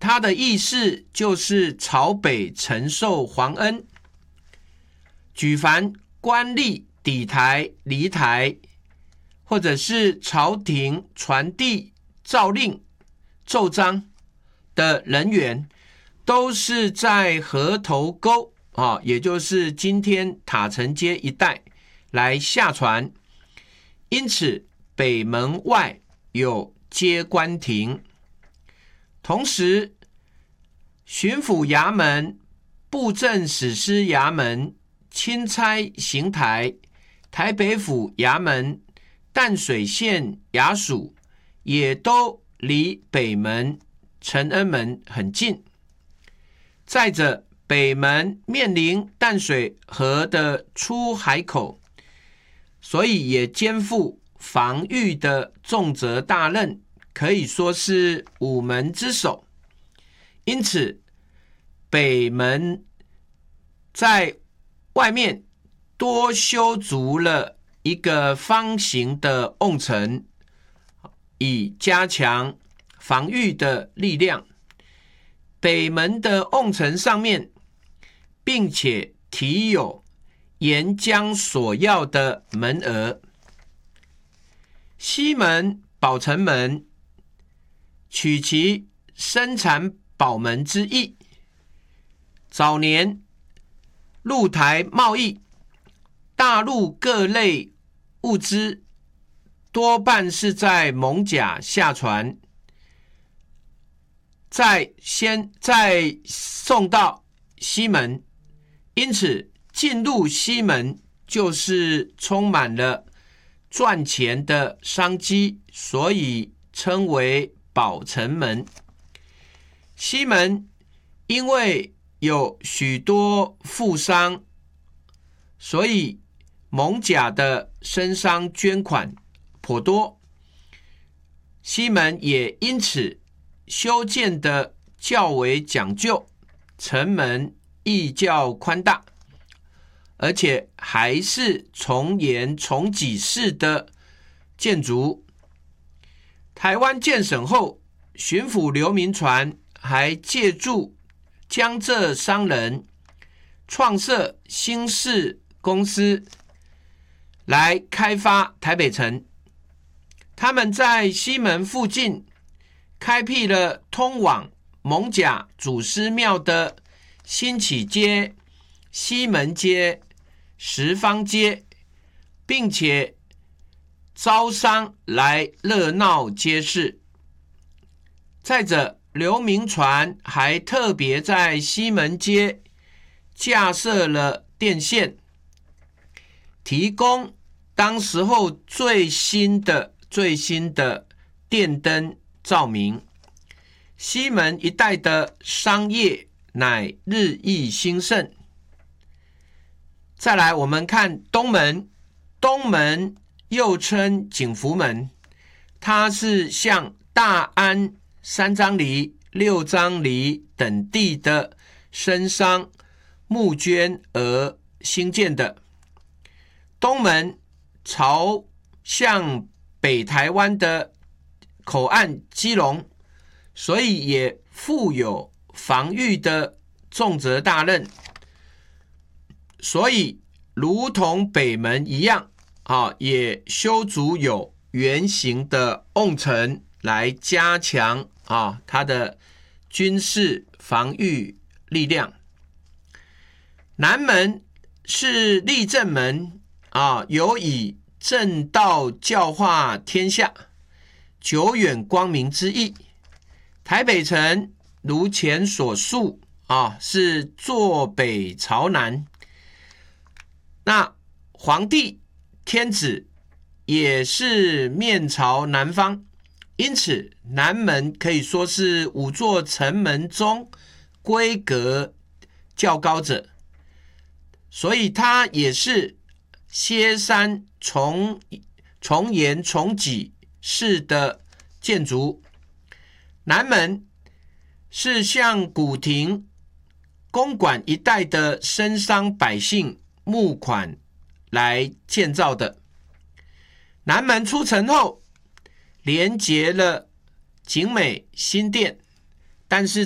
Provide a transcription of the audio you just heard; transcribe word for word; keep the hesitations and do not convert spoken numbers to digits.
它的意思就是朝北承受皇恩，举凡官吏抵台、离台，或者是朝廷传递诏令、奏章的人员，都是在河头沟啊，也就是今天塔城街一带来下船。因此北门外有接官亭，同时巡抚衙门、布政使司衙门、钦差行台、台北府衙门、淡水县衙署也都离北门、承恩门很近。再者，北门面临淡水河的出海口，所以也肩负防御的重责大任，可以说是五门之首。因此北门在外面多修筑了一个方形的瓮城，以加强防御的力量。北门的瓮城上面并且题有沿江所要的门额。西门宝城门取其生产宝门之意，早年陆台贸易，大陆各类物资多半是在艋舺下船，再先再送到西门，因此进入西门就是充满了赚钱的商机，所以称为宝城门。西门因为有许多富商，所以艋舺的生商捐款颇多，西门也因此修建的较为讲究，城门亦较宽大，而且还是重檐重脊式的建筑。台湾建省后，巡抚刘铭传还借助江浙商人创设新市公司来开发台北城。他们在西门附近开辟了通往艋舺祖师庙的新起街、西门街、十方街，并且招商来热闹街市。再者，刘铭传还特别在西门街架设了电线，提供当时候最新的最新的电灯照明。西门一带的商业乃日益兴盛。再来我们看东门，东门又称景福门，它是向大安、三张犁、六张犁等地的生商募捐而兴建的。东门朝向北台湾的口岸基隆，所以也负有防御的重责大任，所以如同北门一样，啊，也修筑有圆形的瓮城来加强啊它的军事防御力量。南门是立正门啊，有以正道教化天下、久远光明之意。台北城如前所述啊，是坐北朝南。那皇帝天子也是面朝南方，因此南门可以说是五座城门中规格较高者，所以它也是歇山重重檐重脊式的建筑。南门是向古亭、公馆一带的生商百姓募款来建造的。南门出城后，连结了景美新店，但是